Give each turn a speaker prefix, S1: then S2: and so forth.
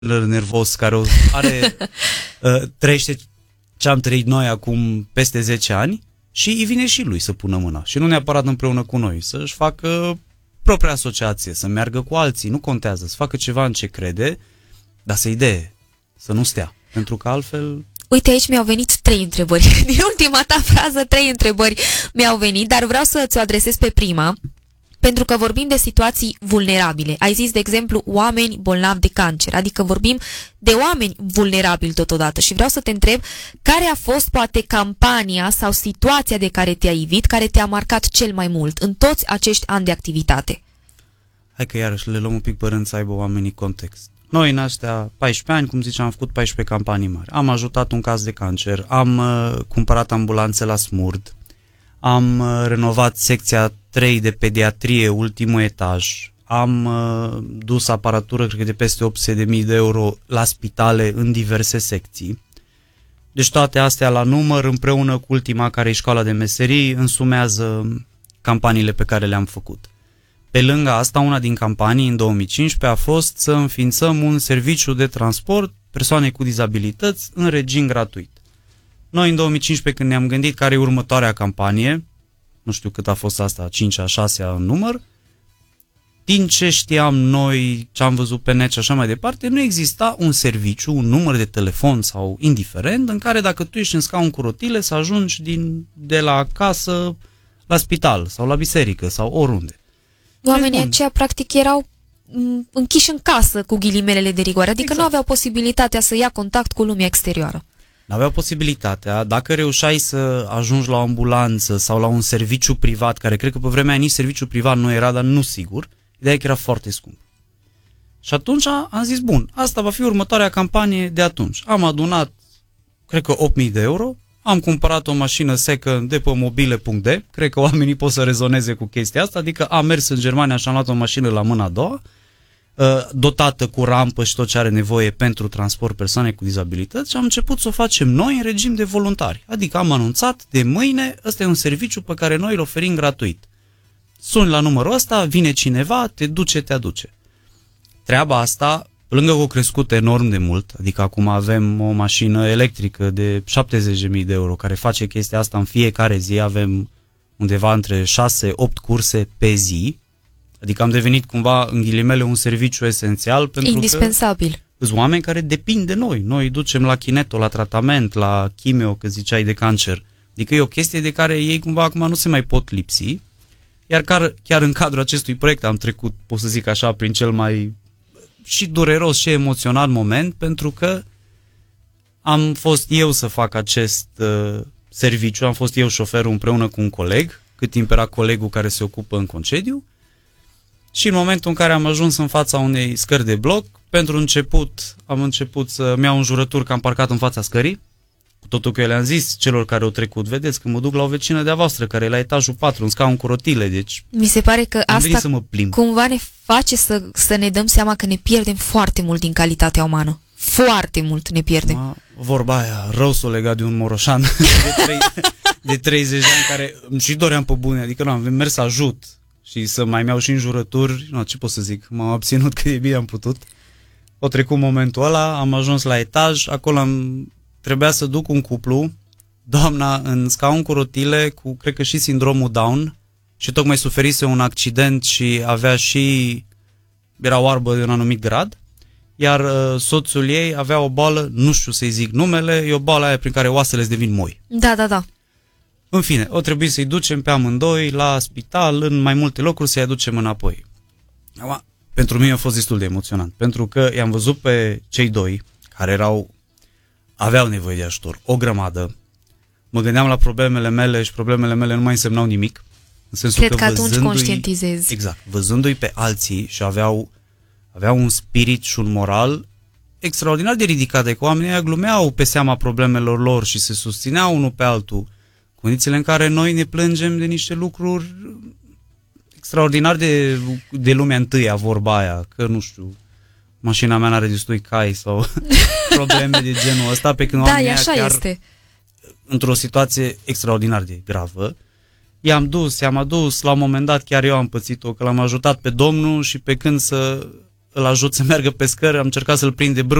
S1: nervos care trăiește ce am trăit noi acum peste 10 ani și îi vine și lui să pună mâna. Și nu neapărat împreună cu noi, să-și facă propria asociație, să meargă cu alții, nu contează, să facă ceva în ce crede, dar să idee, să nu stea, pentru că altfel...
S2: Uite, aici mi-au venit 3 întrebări. Din ultima ta frază, 3 întrebări mi-au venit, dar vreau să ți-o adresez pe prima, pentru că vorbim de situații vulnerabile. Ai zis, de exemplu, oameni bolnavi de cancer, adică vorbim de oameni vulnerabili totodată și vreau să te întreb care a fost poate campania sau situația de care te-ai ivit, care te-a marcat cel mai mult în toți acești ani de activitate.
S1: Hai că iarăși le luăm un pic pe rând să aibă oamenii context. Noi în astea 14 ani, cum ziceam, am făcut 14 campanii mari. Am ajutat un caz de cancer, am cumpărat ambulanțe la smurd, am renovat secția 3 de pediatrie, ultimul etaj, am dus aparatură, cred că de peste 800.000 de euro la spitale în diverse secții. Deci toate astea la număr, împreună cu ultima, care e școala de meserii, însumează campaniile pe care le-am făcut. Pe lângă asta, una din campanii în 2015 a fost să înființăm un serviciu de transport persoane cu dizabilități în regim gratuit. Noi în 2015, când ne-am gândit care e următoarea campanie, nu știu cât a fost asta, 5-a, 6-a în număr, din ce știam noi, ce am văzut pe net și așa mai departe, nu exista un serviciu, un număr de telefon sau indiferent, în care dacă tu ești în scaun cu rotile să ajungi de la acasă la spital sau la biserică sau oriunde.
S2: Oamenii aceia practic erau închiși în casă cu ghilimelele de rigoare, adică nu aveau posibilitatea să ia contact cu lumea exterioară.
S1: Nu aveau posibilitatea, dacă reușeai să ajungi la o ambulanță sau la un serviciu privat, care cred că pe vremea nici serviciu privat nu era, dar nu sigur, ideea e că era foarte scump. Și atunci am zis, bun, asta va fi următoarea campanie de atunci. Am adunat, cred că 8.000 de euro, am cumpărat o mașină second de pe mobile.de, cred că oamenii pot să rezoneze cu chestia asta, adică am mers în Germania și am luat o mașină la mâna a doua, dotată cu rampă și tot ce are nevoie pentru transport persoane cu dizabilități și am început să o facem noi în regim de voluntari. Adică am anunțat de mâine, ăsta e un serviciu pe care noi îl oferim gratuit. Suni la numărul ăsta, vine cineva, te duce, te aduce. Treaba asta, lângă că a crescut enorm de mult, adică acum avem o mașină electrică de 70.000 de euro care face chestia asta în fiecare zi, avem undeva între 6-8 curse pe zi, adică am devenit cumva, în ghilimele, un serviciu esențial pentru
S2: indispensabil.
S1: Că sunt oameni care depind de noi. Noi îi ducem la kineto, la tratament, la chimio, că ziceai de cancer. Adică e o chestie de care ei cumva acum nu se mai pot lipsi. Iar chiar în cadrul acestui proiect am trecut, pot să zic așa, prin cel mai și dureros și emoționat moment, pentru că am fost eu să fac acest serviciu, am fost eu șoferul împreună cu un coleg, cât timp era colegul care se ocupă în concediu. Și în momentul în care am ajuns în fața unei scări de bloc, pentru început am început să-mi iau înjurături că am parcat în fața scării, cu totul că eu le-am zis celor care au trecut, vedeți că mă duc la o vecină de-a voastră care e la etajul 4, în scaun cu rotile, deci
S2: mi se pare că asta
S1: să mă plimb.
S2: Cumva ne face să ne dăm seama că ne pierdem foarte mult din calitatea umană. Foarte mult ne pierdem.
S1: Vorba aia, rău s-o legat de un moroșan de 30 de ani care și doream pe bune, adică nu, am mers să ajut și să mai mi-au și înjurături, nu, ce pot să zic, m-am abținut că de bine am putut. O trecut momentul ăla, am ajuns la etaj, acolo trebuia să duc un cuplu, doamna în scaun cu rotile, cu cred că și sindromul Down, și tocmai suferise un accident și era oarbă de un anumit grad, iar soțul ei avea o boală, nu știu să-i zic numele, e o boală aia prin care oasele îți devin moi.
S2: Da.
S1: În fine, o trebuie să-i ducem pe amândoi la spital, în mai multe locuri, să-i aducem înapoi. Pentru mine a fost destul de emoționant, pentru că i-am văzut pe cei doi care aveau nevoie de ajutor, o grămadă. Mă gândeam la problemele mele și problemele mele nu mai însemnau nimic. În sensul
S2: Cred că atunci conștientizezi.
S1: Exact, văzându-i pe alții și aveau un spirit și un moral extraordinar de ridicat, de că oamenii ăia glumeau pe seama problemelor lor și se susțineau unul pe altul. Condițiile în care noi ne plângem de niște lucruri extraordinar de lumea întâia, vorba aia, că nu știu, mașina mea n-are destui cai sau probleme de genul ăsta, pe când oamenii
S2: așa
S1: chiar
S2: este.
S1: Într-o situație extraordinar de gravă. I-am adus, la un moment dat chiar eu am pățit-o, că l-am ajutat pe domnul și pe când să îl ajut să meargă pe scări, am încercat să-l prind de